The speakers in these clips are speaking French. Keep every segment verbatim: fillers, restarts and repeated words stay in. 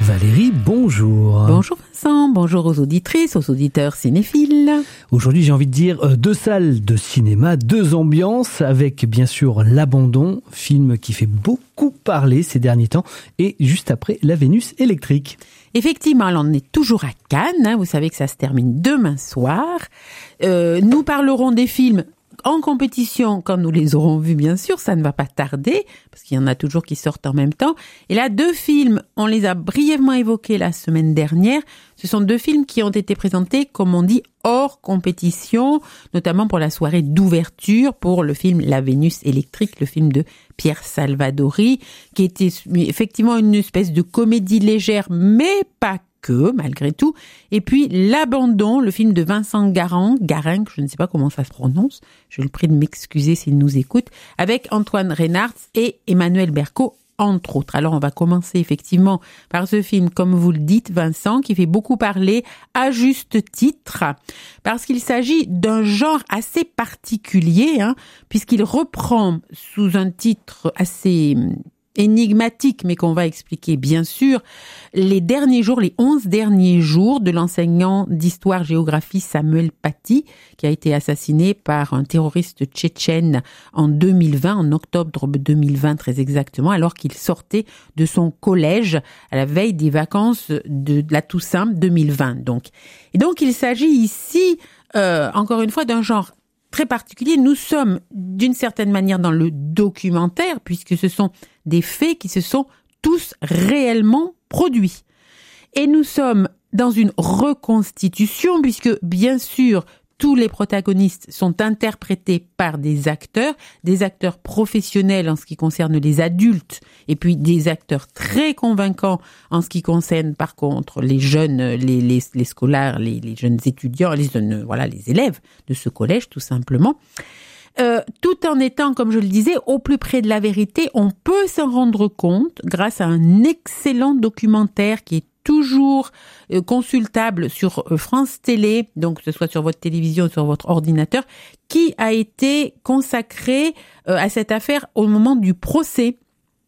Valérie, bonjour. Bonjour Vincent, bonjour aux auditrices, aux auditeurs cinéphiles. Aujourd'hui, j'ai envie de dire deux salles de cinéma, deux ambiances, avec bien sûr L'Abandon, film qui fait beaucoup parler ces derniers temps, et juste après La Vénus électrique. Effectivement, on est toujours à Cannes, hein, vous savez que ça se termine demain soir. Euh, nous parlerons des films en compétition quand nous les aurons vus, bien sûr, ça ne va pas tarder, parce qu'il y en a toujours qui sortent en même temps. Et là, deux films, on les a brièvement évoqués la semaine dernière. Ce sont deux films qui ont été présentés, comme on dit, hors compétition, notamment pour la soirée d'ouverture, pour le film La Vénus électrique, le film de Pierre Salvadori, qui était effectivement une espèce de comédie légère, mais pas que, malgré tout. Et puis, L'Abandon, le film de Vincent Garang, Garang, je ne sais pas comment ça se prononce, je le prie de m'excuser s'il nous écoute, avec Antoine Reynards et Emmanuel Berco, entre autres. Alors, on va commencer effectivement par ce film, comme vous le dites, Vincent, qui fait beaucoup parler, à juste titre, parce qu'il s'agit d'un genre assez particulier, hein, puisqu'il reprend sous un titre assez énigmatique, mais qu'on va expliquer bien sûr, les derniers jours, les onze derniers jours de l'enseignant d'histoire-géographie Samuel Paty, qui a été assassiné par un terroriste tchétchène en deux mille vingt, en octobre deux mille vingt très exactement, alors qu'il sortait de son collège à la veille des vacances de la Toussaint deux mille vingt. Donc. Et donc il s'agit ici, euh, encore une fois, d'un genre très particulier. Nous sommes d'une certaine manière dans le documentaire, puisque ce sont des faits qui se sont tous réellement produits. Et nous sommes dans une reconstitution, puisque bien sûr, tous les protagonistes sont interprétés par des acteurs, des acteurs professionnels en ce qui concerne les adultes, et puis des acteurs très convaincants en ce qui concerne par contre les jeunes, les, les, les scolaires, les, les jeunes étudiants, les jeunes, voilà, les élèves de ce collège tout simplement. Euh, tout en étant, comme je le disais, au plus près de la vérité, on peut s'en rendre compte grâce à un excellent documentaire qui est toujours euh, consultable sur euh, France Télé, donc que ce soit sur votre télévision, sur votre ordinateur, qui a été consacré euh, à cette affaire au moment du procès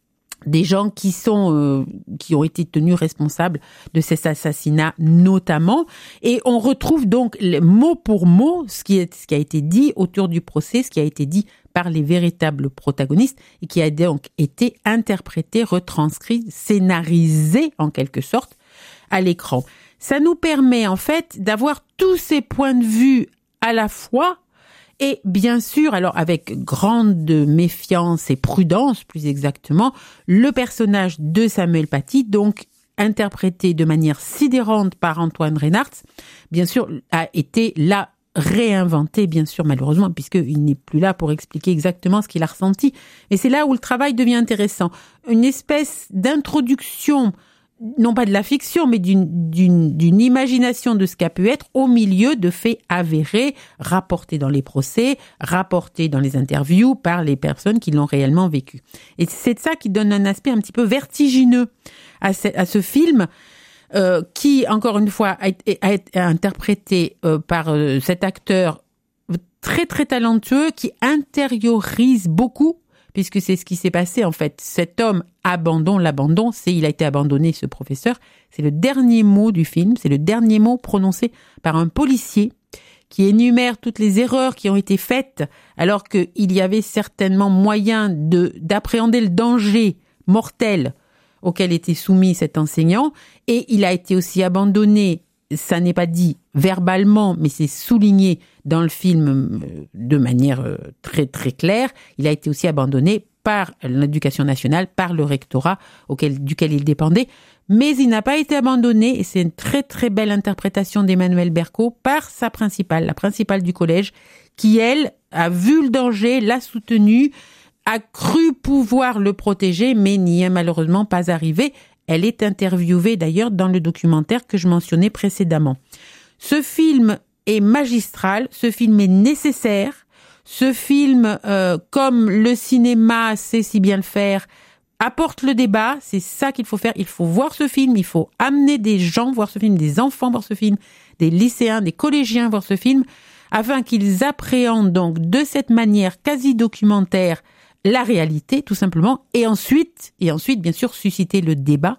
des gens qui sont euh, qui ont été tenus responsables de ces assassinats notamment, et on retrouve donc mot pour mot ce qui est ce qui a été dit autour du procès, ce qui a été dit par les véritables protagonistes et qui a donc été interprété, retranscrit, scénarisé en quelque sorte à l'écran. Ça nous permet en fait d'avoir tous ces points de vue à la fois. Et bien sûr, alors avec grande méfiance et prudence, plus exactement, le personnage de Samuel Paty, donc interprété de manière sidérante par Antoine Reynards, bien sûr, a été là réinventé, bien sûr, malheureusement, puisqu'il n'est plus là pour expliquer exactement ce qu'il a ressenti. Et c'est là où le travail devient intéressant. Une espèce d'introduction, non pas de la fiction, mais d'une, d'une, d'une imagination de ce qu'a pu être au milieu de faits avérés, rapportés dans les procès, rapportés dans les interviews par les personnes qui l'ont réellement vécu. Et c'est ça qui donne un aspect un petit peu vertigineux à ce, à ce film, euh, qui, encore une fois, a été, a été interprété euh, par euh, cet acteur très très talentueux qui intériorise beaucoup, puisque c'est ce qui s'est passé en fait. Cet homme abandon, l'abandon, c'est il a été abandonné, ce professeur. C'est le dernier mot du film, c'est le dernier mot prononcé par un policier qui énumère toutes les erreurs qui ont été faites, alors qu'il y avait certainement moyen de d'appréhender le danger mortel auquel était soumis cet enseignant. Et il a été aussi abandonné, ça n'est pas dit verbalement, mais c'est souligné dans le film de manière très très claire. Il a été aussi abandonné par l'éducation nationale, par le rectorat auquel, duquel il dépendait. Mais il n'a pas été abandonné, et c'est une très très belle interprétation d'Emmanuel Berco, par sa principale, la principale du collège, qui elle a vu le danger, l'a soutenu, a cru pouvoir le protéger, mais n'y est malheureusement pas arrivé. Elle est interviewée d'ailleurs dans le documentaire que je mentionnais précédemment. Ce film est magistral, ce film est nécessaire, ce film, euh, comme le cinéma sait si bien le faire, apporte le débat, c'est ça qu'il faut faire. Il faut voir ce film, il faut amener des gens voir ce film, des enfants voir ce film, des lycéens, des collégiens voir ce film, afin qu'ils appréhendent donc de cette manière quasi documentaire la réalité, tout simplement, et ensuite, et ensuite, bien sûr, susciter le débat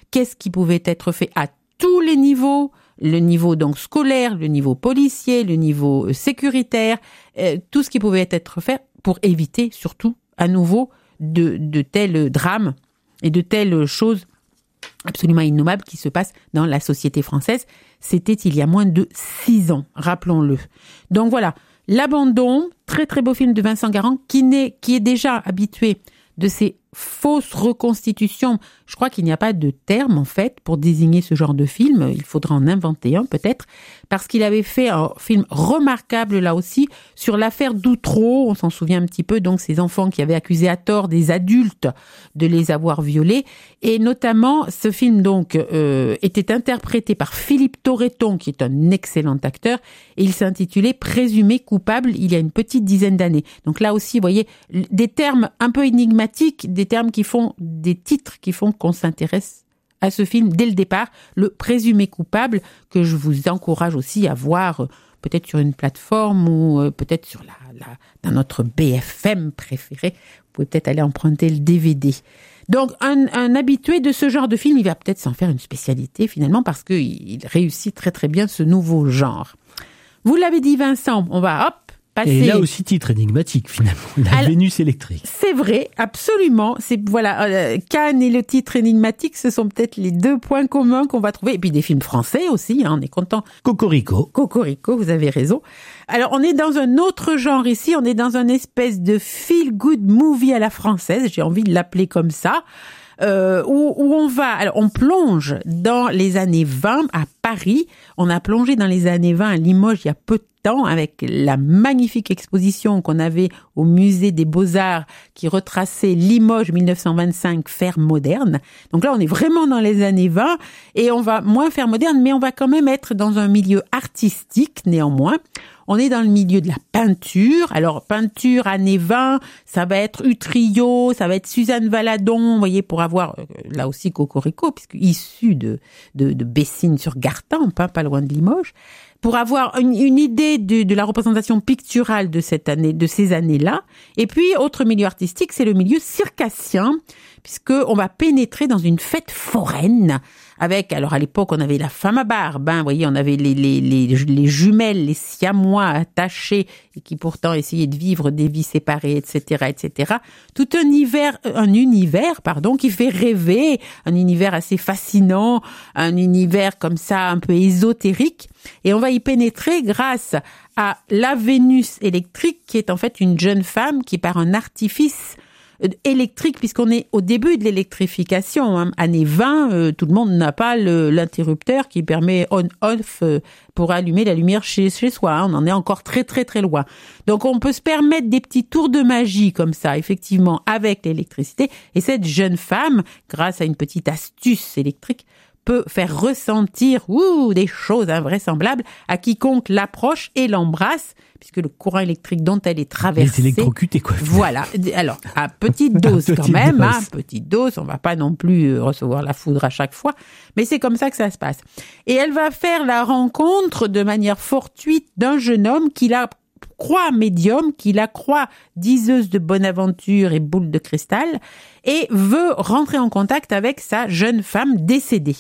qu'est-ce qui pouvait être fait à tous les niveaux, le niveau donc scolaire, le niveau policier, le niveau sécuritaire, euh, tout ce qui pouvait être fait pour éviter surtout à nouveau de, de tels drames et de telles choses absolument innommables qui se passent dans la société française. C'était il y a moins de six ans, rappelons-le. Donc voilà, L'Abandon, très très beau film de Vincent Garand, qui, n'est, qui est déjà habitué de ces fausses reconstitutions. Je crois qu'il n'y a pas de terme, en fait, pour désigner ce genre de film. Il faudra en inventer un, peut-être, parce qu'il avait fait un film remarquable, là aussi, sur l'affaire d'Outreau. On s'en souvient un petit peu, donc, ces enfants qui avaient accusé à tort des adultes de les avoir violés. Et notamment, ce film, donc, euh, était interprété par Philippe Torreton, qui est un excellent acteur, et il s'intitulait « Présumé coupable » il y a une petite dizaine d'années. Donc là aussi, vous voyez, des termes un peu énigmatiques, des termes qui font, des titres qui font qu'on s'intéresse à ce film dès le départ, le présumé coupable, que je vous encourage aussi à voir, euh, peut-être sur une plateforme ou euh, peut-être sur la, la, dans notre B F M préféré. Vous pouvez peut-être aller emprunter le D V D. Donc, un, un habitué de ce genre de film, il va peut-être s'en faire une spécialité finalement parce qu'il il réussit très très bien ce nouveau genre. Vous l'avez dit, Vincent, on va hop. Passer. Et là aussi, titre énigmatique, finalement. La Alors, Vénus électrique. C'est vrai, absolument. C'est, voilà, euh, Cannes et le titre énigmatique, ce sont peut-être les deux points communs qu'on va trouver. Et puis des films français aussi, hein, on est content. Cocorico. Cocorico, vous avez raison. Alors, on est dans un autre genre ici. On est dans une espèce de feel-good movie à la française. J'ai envie de l'appeler comme ça. Euh, où, où on va, alors on plonge dans les années vingt à Paris. On a plongé dans les années vingt à Limoges il y a peu de temps avec la magnifique exposition qu'on avait au musée des Beaux-Arts qui retraçait Limoges dix-neuf cent vingt-cinq, ferme moderne. Donc là, on est vraiment dans les années vingt et on va moins faire moderne, mais on va quand même être dans un milieu artistique néanmoins. On est dans le milieu de la peinture. Alors, peinture années vingt, ça va être Utrillo, ça va être Suzanne Valadon, vous voyez, pour avoir, euh, là aussi, Cocorico, puisque issu de, de, de Bessines-sur-Gartempe, hein, pas loin de Limoges, pour avoir une, une idée de, de la représentation picturale de cette année, de ces années-là. Et puis, autre milieu artistique, c'est le milieu circassien, puisque on va pénétrer dans une fête foraine avec, alors à l'époque, on avait la femme à barbe, hein, vous voyez, on avait les, les, les, les jumelles, les siamois attachés et qui pourtant essayaient de vivre des vies séparées, et cetera, et cetera. Tout un univers, un univers, pardon, qui fait rêver, un univers assez fascinant, un univers comme ça, un peu ésotérique. Et on va y pénétrer grâce à la Vénus électrique, qui est en fait une jeune femme qui, par un artifice électrique, puisqu'on est au début de l'électrification, hein. Année vingt, euh, tout le monde n'a pas le, l'interrupteur qui permet on-off euh, pour allumer la lumière chez, chez soi, hein. On en est encore très très très loin. Donc on peut se permettre des petits tours de magie comme ça, effectivement, avec l'électricité. Et cette jeune femme, grâce à une petite astuce électrique, peut faire ressentir ouh, des choses invraisemblables à quiconque l'approche et l'embrasse, puisque le courant électrique dont elle est traversée... Elle est électrocutée, quoi. Voilà. Alors, à petite dose à quand petite même, dose. hein, petite dose, on va pas non plus recevoir la foudre à chaque fois, mais c'est comme ça que ça se passe. Et elle va faire la rencontre de manière fortuite d'un jeune homme qui la croit médium, qui la croit diseuse de bonne aventure et boule de cristal, et veut rentrer en contact avec sa jeune femme décédée.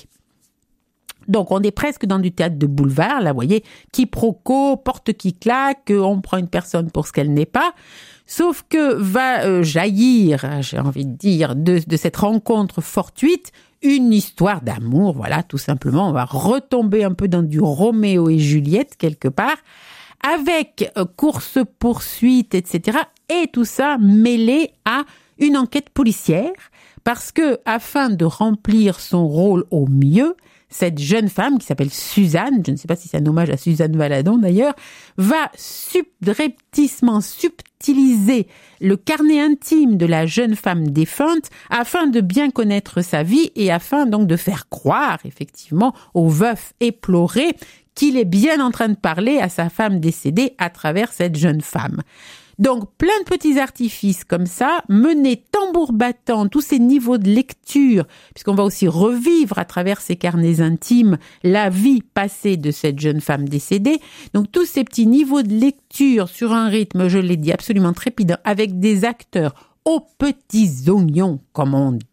Donc, on est presque dans du théâtre de boulevard, là, vous voyez, quiproquo, porte qui claque, on prend une personne pour ce qu'elle n'est pas. Sauf que va euh, jaillir, j'ai envie de dire, de, de cette rencontre fortuite, une histoire d'amour, voilà, tout simplement. On va retomber un peu dans du Roméo et Juliette, quelque part, avec euh, course-poursuite, et cetera. Et tout ça mêlé à une enquête policière, parce que, afin de remplir son rôle au mieux, cette jeune femme qui s'appelle Suzanne, je ne sais pas si c'est un hommage à Suzanne Valadon d'ailleurs, va subrepticement subtiliser le carnet intime de la jeune femme défunte afin de bien connaître sa vie et afin donc de faire croire effectivement au veuf éploré qu'il est bien en train de parler à sa femme décédée à travers cette jeune femme. Donc, plein de petits artifices comme ça, menés tambour battant, tous ces niveaux de lecture, puisqu'on va aussi revivre à travers ces carnets intimes la vie passée de cette jeune femme décédée. Donc, tous ces petits niveaux de lecture sur un rythme, je l'ai dit, absolument trépidant, avec des acteurs aux petits oignons, comme on dit,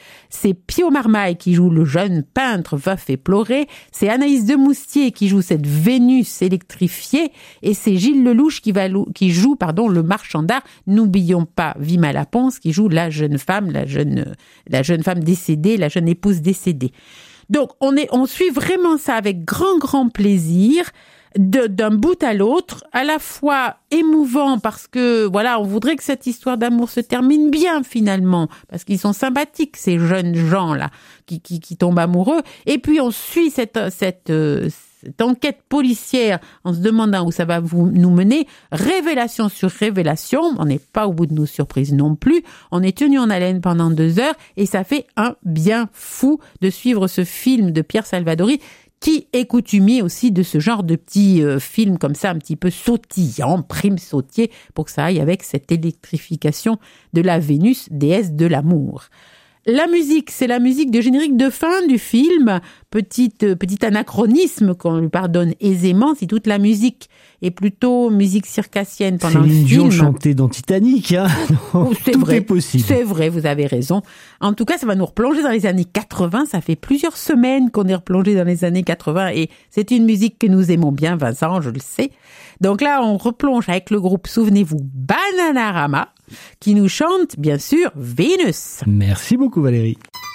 C'est Pio Marmaille qui joue le jeune peintre veuf et pleuré. C'est Anaïs Demoustier qui joue cette Vénus électrifiée. Et c'est Gilles Lelouch qui, va, qui joue pardon, le marchand d'art. N'oublions pas Vima Laponce qui joue la jeune femme, la jeune, la jeune femme décédée, la jeune épouse décédée. Donc, on, est, on suit vraiment ça avec grand, grand plaisir. De, d'un bout à l'autre, à la fois émouvant parce que, voilà, on voudrait que cette histoire d'amour se termine bien finalement, parce qu'ils sont sympathiques, ces jeunes gens-là, qui, qui, qui tombent amoureux. Et puis, on suit cette, cette, euh, cette enquête policière en se demandant où ça va vous, nous mener. Révélation sur révélation. On n'est pas au bout de nos surprises non plus. On est tenu en haleine pendant deux heures et ça fait un bien fou de suivre ce film de Pierre Salvadori, qui est coutumier aussi de ce genre de petits euh, films comme ça, un petit peu sautillant, prime sautier, pour que ça aille avec cette électrification de la Vénus, déesse de l'amour. La musique, c'est la musique de générique de fin du film. Petite, euh, petit anachronisme qu'on lui pardonne aisément si toute la musique est plutôt musique circassienne pendant Céline le film. Dion chantait dans Titanic, hein. Non, c'est tout vrai, est possible. C'est vrai, vous avez raison. En tout cas, ça va nous replonger dans les années quatre-vingts. Ça fait plusieurs semaines qu'on est replongé dans les années quatre-vingts et c'est une musique que nous aimons bien, Vincent, je le sais. Donc là, on replonge avec le groupe, souvenez-vous, Bananarama, qui nous chante, bien sûr, Vénus. Merci beaucoup, Valérie.